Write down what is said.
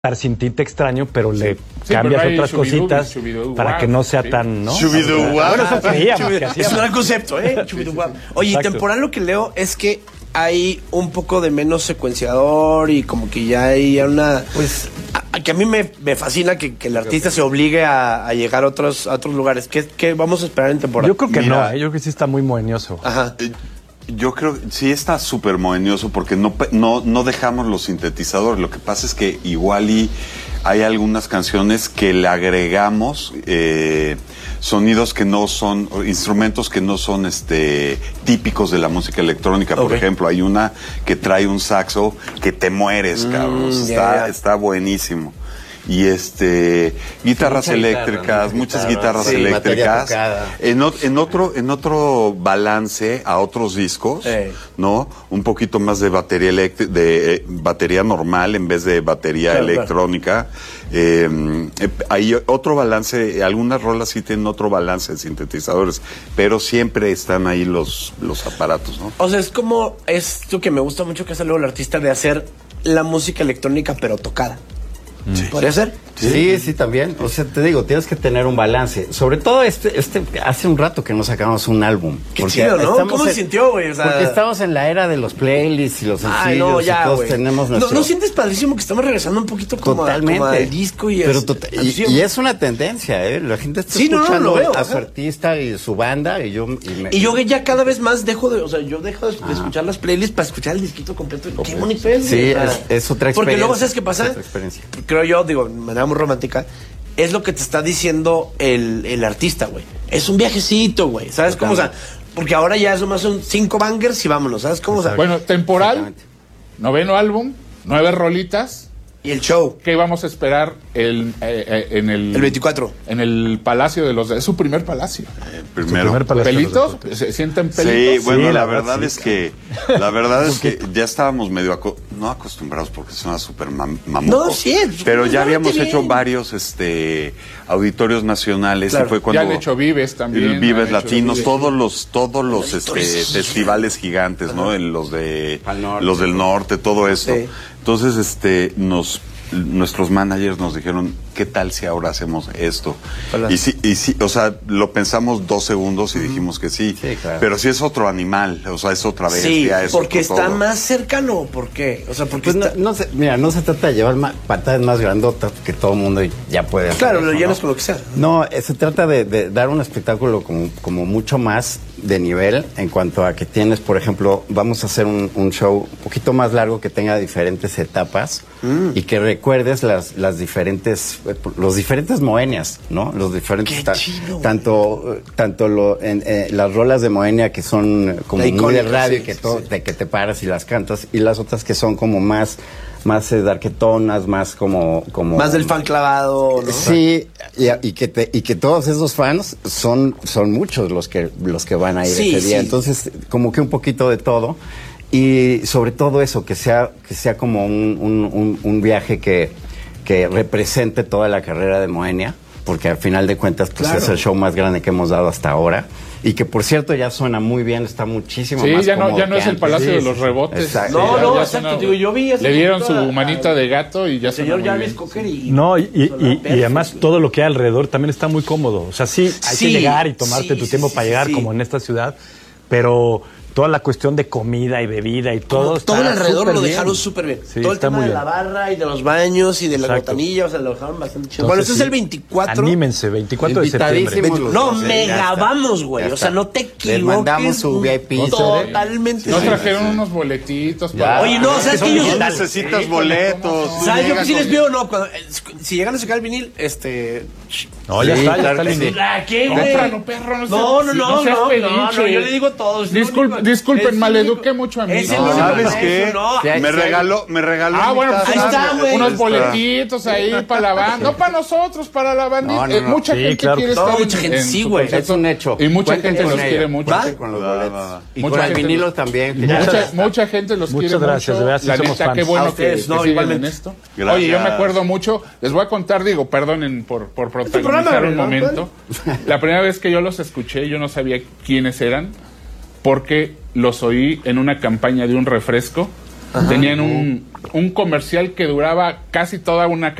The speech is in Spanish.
sin tinte extraño, pero le cambias otras cositas para que no sea tan, ¿no? Bueno, eso creíamos que hacíamos. Es un gran concepto, ¿eh? Oye, Exacto. temporal lo que leo es que hay un poco de menos secuenciador y como que ya hay una... Pues... que a mí me fascina que el artista se obligue a llegar a otros lugares. ¿Qué vamos a esperar en temporada? Yo creo que no, yo creo que sí está muy mohenioso. Ajá. Yo creo que sí está súper mohenioso porque no dejamos los sintetizadores. Lo que pasa es que igual y hay algunas canciones que le agregamos sonidos que no son, instrumentos que no son típicos de la música electrónica. Por ejemplo, hay una que trae un saxo que te mueres, cabrón. Está buenísimo. Y guitarras eléctricas, muchas guitarras eléctricas. En otro balance a otros discos, ¿no? Un poquito más de batería de batería normal en vez de batería electrónica. Hay otro balance, algunas rolas sí tienen otro balance de sintetizadores, pero siempre están ahí los aparatos, ¿no? O sea, es como esto que me gusta mucho que hace luego el artista de hacer la música electrónica pero tocada. Sí. ¿Podría ser? Sí, también. O sea, te digo, tienes que tener un balance. Sobre todo hace un rato que no sacamos un álbum. Qué chido, ¿no? ¿Cómo se sintió, güey? O sea, porque estamos en la era de los playlists y los sencillos y todos tenemos nuestro... ¿No sientes padrísimo que estamos regresando un poquito como al disco y y es una tendencia, ¿eh? La gente está escuchando a su artista y su banda y yo ya cada vez más dejo de escuchar las playlists para escuchar el disquito completo. Qué bonito es. Sí, es otra experiencia. Porque luego, ¿sabes qué pasa? Creo yo, de manera muy romántica, es lo que te está diciendo el artista, güey. Es un viajecito, güey. ¿Sabes cómo? O sea, porque ahora ya nomás son 5 bangers y vámonos. ¿Sabes cómo? O sea, bueno, temporal, 9º álbum, 9 rolitas. Y el show. ¿Qué vamos a esperar en el 24? En el Palacio de los... Es su primer palacio. Primero. ¿Pelitos? ¿Se sienten pelitos? Sí, bueno, la verdad es que ya estábamos medio no acostumbrados porque suena súper mamuco. No, sí. Pero ya habíamos hecho varios auditorios nacionales. Claro. Y fue cuando ya han hecho Vives también. Vives Latinos, todos los festivales gigantes, ¿no? En los del norte, todo esto. Sí. Entonces, nuestros managers nos dijeron, ¿qué tal si ahora hacemos esto? Y sí, o sea, lo pensamos 2 segundos y dijimos que sí. Claro. Pero sí es otro animal, o sea, es otra bestia. Sí, porque está más cercano, ¿por qué? O sea, porque no se trata de llevar pantallas más grandotas que todo el mundo ya puede hacer. Claro, lo llenas con lo que sea. No, se trata de dar un espectáculo como mucho más de nivel en cuanto a que tienes, por ejemplo, vamos a hacer un show un poquito más largo que tenga diferentes etapas y que recuerdes los diferentes Moenias, ¿no? Los diferentes tanto las rolas de Moenia que son como muy de radio y de que te paras y las cantas, y las otras que son como más darketonas, más como más del fan clavado, ¿no? Sí, y que todos esos fans son muchos los que van a ir ese día. Entonces, como que un poquito de todo. Y sobre todo eso, que sea como un viaje que represente toda la carrera de Moenia, porque al final de cuentas pues es el show más grande que hemos dado hasta ahora. Y que, por cierto, ya suena muy bien, está muchísimo más cómodo. Ya no es el Palacio de los Rebotes. Exacto. No, exacto. Digo, yo vi le dieron su manita de gato y ya señor Jarvis Cocker y además todo lo que hay alrededor también está muy cómodo. O sea, hay que llegar y tomarte tu tiempo para llegar como en esta ciudad, pero toda la cuestión de comida y bebida y todo el alrededor lo dejaron súper bien. Sí, todo el tema de la barra y de los baños y de la botanilla, o sea, lo dejaron bastante chido. Bueno, este es el 24. Anímense, 24 de septiembre. No, mega vamos, güey. O sea, no te equivoques. Les mandamos su VIP. Totalmente. Nos trajeron unos boletitos. Oye, no, ¿sabes qué? No necesitas boletos. ¿Sabes yo que sí les pido? No, si llegan a sacar el vinil, No, ya está el vinil. ¿Qué, güey? Cómpralo, perro. No, yo le digo a todos. Disculpen, maleduqué mucho a mí. ¿Sabes qué? Me regaló. Ah, bueno, ahí está, güey. Unos boletitos ahí para la banda. No para nosotros, para la bandita. Mucha gente quiere estar. Mucha gente sí, güey. Es un hecho. Y mucha gente los quiere mucho. Con los boletos. Y con el vinilo también. Mucha gente los quiere mucho. Muchas gracias, de verdad, la neta, qué bueno que sigan en esto. Oye, yo me acuerdo mucho. Les voy a contar, perdonen por protagonizar un momento. La primera vez que yo los escuché, yo no sabía quiénes eran, porque los oí en una campaña de un refresco Tenían un comercial que duraba casi toda una